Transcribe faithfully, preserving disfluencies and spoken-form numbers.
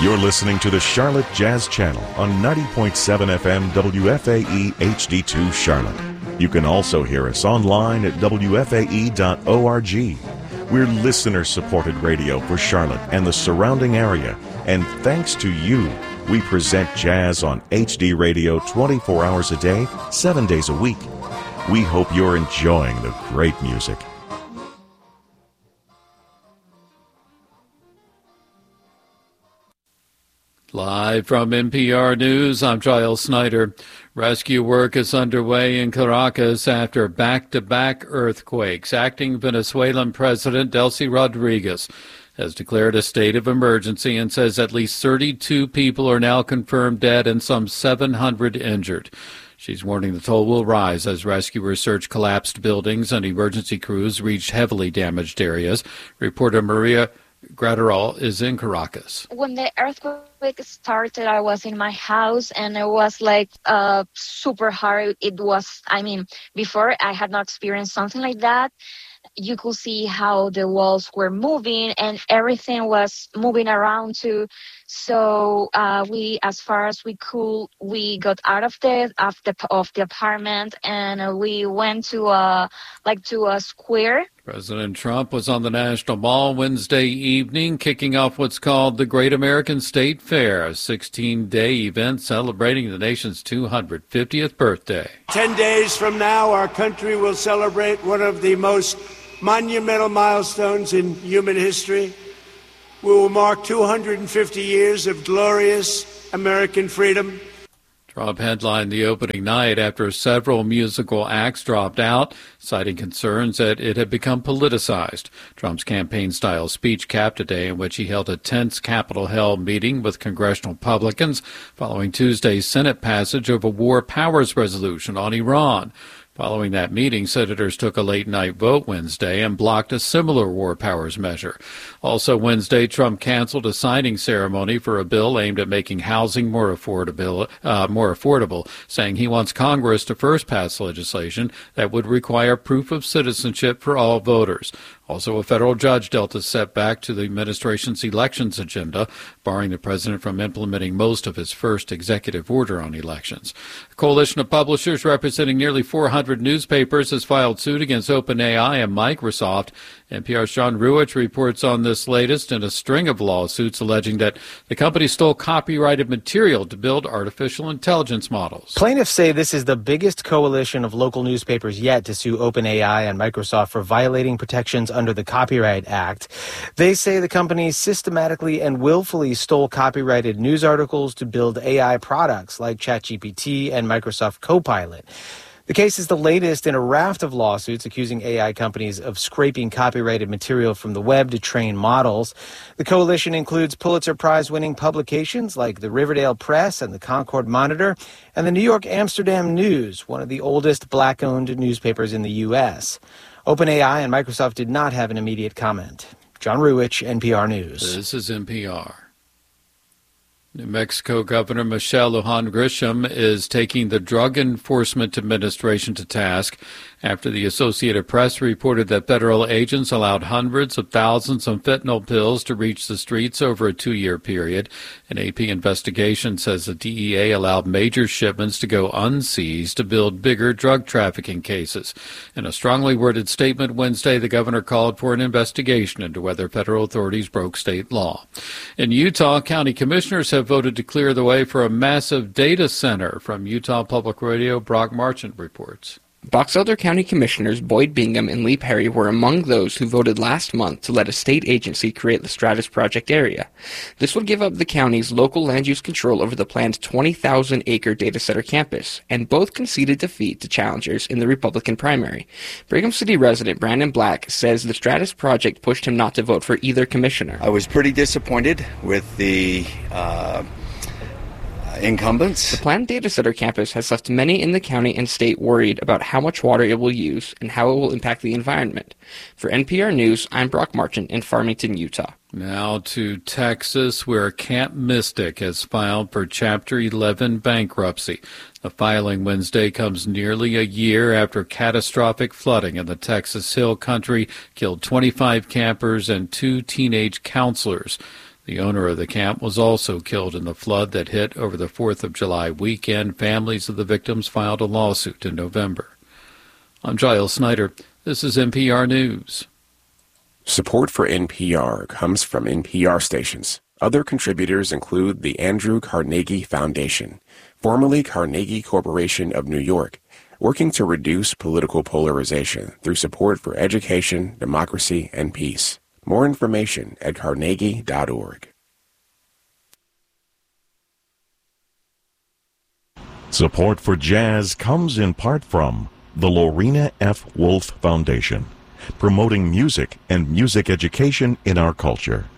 You're listening to the Charlotte Jazz Channel on ninety point seven F M W F A E H D two Charlotte. You can also hear us online at W F A E dot org. We're listener-supported radio for Charlotte and the surrounding area, and thanks to you, we present jazz on H D radio twenty-four hours a day, seven days a week. We hope you're enjoying the great music. Live from N P R News, I'm Giles Snyder. Rescue work is underway in Caracas after back-to-back earthquakes. Acting Venezuelan President Delcy Rodriguez has declared a state of emergency and says at least thirty-two people are now confirmed dead and some seven hundred injured. She's warning the toll will rise as rescuers search collapsed buildings and emergency crews reach heavily damaged areas. Reporter Maria Graterol is in Caracas. When the earthquake started, I was in my house and it was like uh, super hard. It was, I mean, before I had not experienced something like that. You could see how the walls were moving and everything was moving around too. So uh, we, as far as we could, we got out of the of the of the apartment and we went to a like to a square. President Trump was on the National Mall Wednesday evening, kicking off what's called the Great American State Fair, a sixteen-day event celebrating the nation's two hundred fiftieth birthday. Ten days from now, our country will celebrate one of the most monumental milestones in human history. We will mark two hundred fifty years of glorious American freedom. Trump headlined the opening night after several musical acts dropped out, citing concerns that it had become politicized. Trump's campaign-style speech capped a day in which he held a tense Capitol Hill meeting with congressional Republicans following Tuesday's Senate passage of a war powers resolution on Iran. Following that meeting, senators took a late-night vote Wednesday and blocked a similar war powers measure. Also Wednesday, Trump canceled a signing ceremony for a bill aimed at making housing more affordable, uh, more affordable, saying he wants Congress to first pass legislation that would require proof of citizenship for all voters. Also, a federal judge dealt a setback to the administration's elections agenda, barring the president from implementing most of his first executive order on elections. A coalition of publishers representing nearly four hundred newspapers has filed suit against OpenAI and Microsoft. N P R's John Ruwitch reports on this latest in a string of lawsuits alleging that the company stole copyrighted material to build artificial intelligence models. Plaintiffs say this is the biggest coalition of local newspapers yet to sue OpenAI and Microsoft for violating protections under the Copyright Act. They say the companies systematically and willfully stole copyrighted news articles to build A I products like ChatGPT and Microsoft Copilot. The case is the latest in a raft of lawsuits accusing A I companies of scraping copyrighted material from the web to train models. The coalition includes Pulitzer Prize-winning publications like the Riverdale Press and the Concord Monitor, and the New York Amsterdam News, one of the oldest black-owned newspapers in the U S. OpenAI and Microsoft did not have an immediate comment. John Ruwitch, N P R News. This is N P R. New Mexico Governor Michelle Lujan Grisham is taking the Drug Enforcement Administration to task after the Associated Press reported that federal agents allowed hundreds of thousands of fentanyl pills to reach the streets over a two-year period. An A P investigation says the D E A allowed major shipments to go unseized to build bigger drug trafficking cases. In a strongly worded statement Wednesday, the governor called for an investigation into whether federal authorities broke state law. In Utah, county commissioners have voted to clear the way for a massive data center. From Utah Public Radio, Brock Marchant reports. Box Elder County Commissioners Boyd Bingham and Lee Perry were among those who voted last month to let a state agency create the Stratus Project area. This would give up the county's local land use control over the planned twenty thousand acre data center campus, and both conceded defeat to challengers in the Republican primary. Brigham City resident Brandon Black says the Stratus Project pushed him not to vote for either commissioner. I was pretty disappointed with the uh, incumbents. The planned data center campus has left many in the county and state worried about how much water it will use and how it will impact the environment. For N P R News, I'm Brock Marchant in Farmington, Utah. Now to Texas, where Camp Mystic has filed for Chapter eleven bankruptcy. The filing Wednesday comes nearly a year after catastrophic flooding in the Texas Hill Country killed twenty-five campers and two teenage counselors. The owner of the camp was also killed in the flood that hit over the fourth of July weekend. Families of the victims filed a lawsuit in November. I'm Giles Snyder. This is N P R News. Support for N P R comes from N P R stations. Other contributors include the Andrew Carnegie Foundation, formerly Carnegie Corporation of New York, working to reduce political polarization through support for education, democracy, and peace. More information at carnegie dot org. Support for jazz comes in part from the Lorena F. Wolf Foundation, promoting music and music education in our culture.